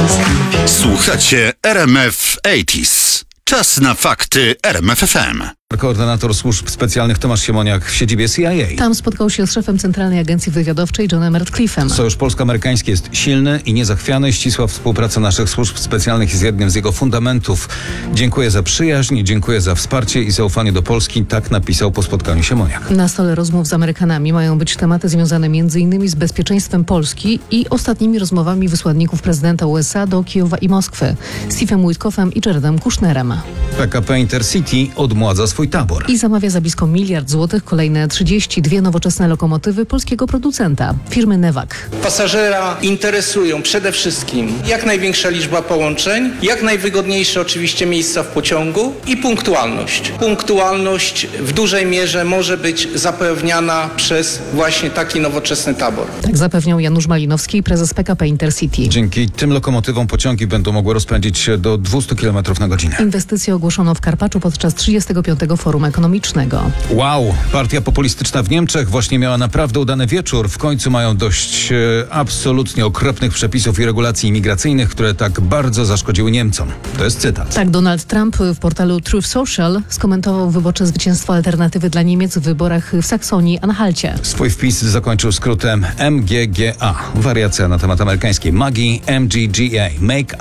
Słuchacie RMF 80s. Czas na fakty RMF FM. Koordynator służb specjalnych Tomasz Siemoniak w siedzibie CIA. Tam spotkał się z szefem Centralnej Agencji Wywiadowczej Johnem Ratcliffe'em. Sojusz polsko-amerykański jest silny i niezachwiany. Ścisła współpraca naszych służb specjalnych jest jednym z jego fundamentów. Dziękuję za przyjaźń, dziękuję za wsparcie i zaufanie do Polski. Tak napisał po spotkaniu Siemoniak. Na stole rozmów z Amerykanami mają być tematy związane m.in. z bezpieczeństwem Polski i ostatnimi rozmowami wysłanników prezydenta USA do Kijowa i Moskwy, Steve'em Witkoffem i Jaredem Kushnerem. PKP Intercity odmładza swój tabor. I zamawia za blisko 1 miliard złotych kolejne 32 nowoczesne lokomotywy polskiego producenta, firmy Newag. Pasażera interesują przede wszystkim jak największa liczba połączeń, jak najwygodniejsze oczywiście miejsca w pociągu i punktualność. Punktualność w dużej mierze może być zapewniana przez właśnie taki nowoczesny tabor. Tak zapewniał Janusz Malinowski, prezes PKP Intercity. Dzięki tym lokomotywom pociągi będą mogły rozpędzić się do 200 km na godzinę. Inwestycje ogłoszono w Karpaczu podczas 35. Forum Ekonomicznego. Wow! Partia populistyczna w Niemczech właśnie miała naprawdę udany wieczór. W końcu mają dość absolutnie okropnych przepisów i regulacji imigracyjnych, które tak bardzo zaszkodziły Niemcom. To jest cytat. Tak, Donald Trump w portalu Truth Social skomentował wyborcze zwycięstwo Alternatywy dla Niemiec w wyborach w Saksonii-Anhalcie. Swój wpis zakończył skrótem MGGA. Wariacja na temat amerykańskiej magii. MGGA. Make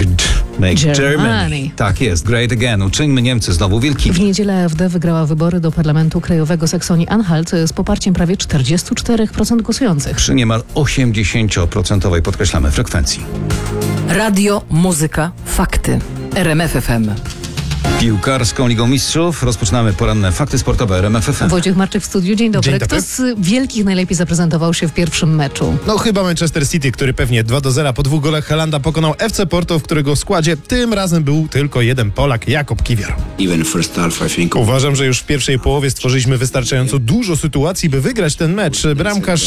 Germany. Tak jest. Great again. Uczyńmy Niemcy znowu wielkimi. W niedzielę AfD wygrała wybory do Parlamentu Krajowego Saksonii-Anhalt z poparciem prawie 44% głosujących. Przy niemal 80% podkreślamy frekwencji. Radio, muzyka, fakty. RMF FM. Piłkarską Ligą Mistrzów rozpoczynamy poranne fakty sportowe RMF FM. Wojciech Marczyk w studiu. Dzień dobry. Dzień dobry. Kto z wielkich najlepiej zaprezentował się w pierwszym meczu? No chyba Manchester City, który pewnie 2-0 po 2 golach Haalanda pokonał FC Porto, w którego składzie tym razem był tylko jeden Polak, Jakub Kiwior. Uważam, że już w pierwszej połowie stworzyliśmy wystarczająco dużo sytuacji, by wygrać ten mecz. Bramkarz